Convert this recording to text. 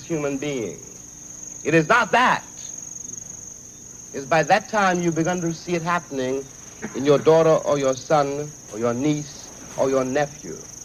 human being. It is not that. It's by that time you've begun to see it happening in your daughter or your son or your niece or your nephew.